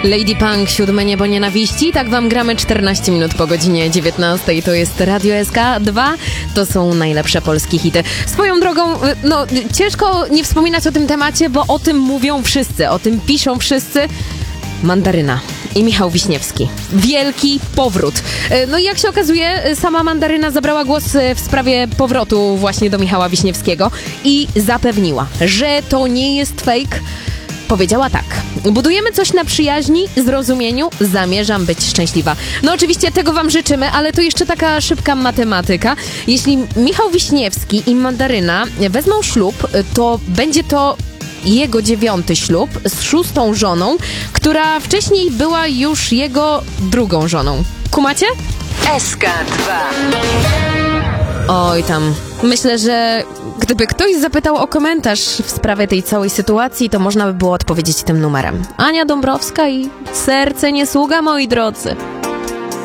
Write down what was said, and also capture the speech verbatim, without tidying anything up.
Lady Punk, Siódme Niebo Nienawiści. Tak wam gramy czternaście minut po godzinie dziewiętnastej. To jest Radio S K dwa. To są najlepsze polskie hity. Swoją drogą, no ciężko nie wspominać o tym temacie, bo o tym mówią wszyscy, o tym piszą wszyscy. Mandaryna i Michał Wiśniewski. Wielki powrót. No i jak się okazuje, sama Mandaryna zabrała głos w sprawie powrotu właśnie do Michała Wiśniewskiego i zapewniła, że to nie jest fake. Powiedziała tak: budujemy coś na przyjaźni, zrozumieniu, zamierzam być szczęśliwa. No oczywiście tego wam życzymy, ale to jeszcze taka szybka matematyka. Jeśli Michał Wiśniewski i Mandaryna wezmą ślub, to będzie to jego dziewiąty ślub z szóstą żoną, która wcześniej była już jego drugą żoną. Kumacie? S K dwa. Oj tam. Myślę, że gdyby ktoś zapytał o komentarz w sprawie tej całej sytuacji, to można by było odpowiedzieć tym numerem. Ania Dąbrowska i Serce nie sługa, moi drodzy.